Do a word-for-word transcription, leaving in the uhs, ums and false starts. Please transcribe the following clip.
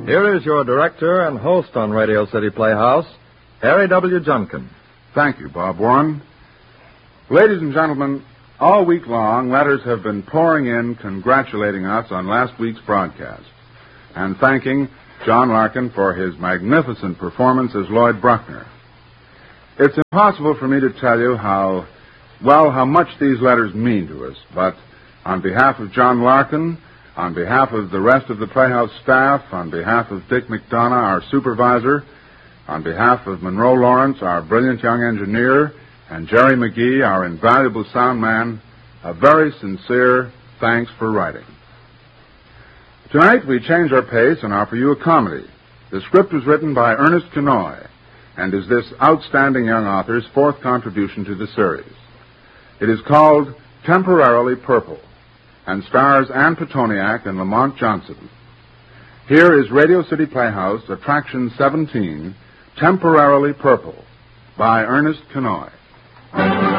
Here is your director and host on Radio City Playhouse, Harry W. Junkin. Thank you, Bob Warren. Ladies and gentlemen, all week long, letters have been pouring in congratulating us on last week's broadcast and thanking John Larkin for his magnificent performance as Lloyd Bruckner. It's impossible for me to tell you how, well, how much these letters mean to us, but on behalf of John Larkin, on behalf of the rest of the Playhouse staff, on behalf of Dick McDonough, our supervisor, on behalf of Monroe Lawrence, our brilliant young engineer, and Jerry McGee, our invaluable sound man, a very sincere thanks for writing. Tonight we change our pace and offer you a comedy. The script was written by Ernest Kinoy and is this outstanding young author's fourth contribution to the series. It is called Temporarily Purple and stars Ann Petoniak and Lamont Johnson. Here is Radio City Playhouse, Attraction seventeen, Temporarily Purple, by Ernest Kinoy.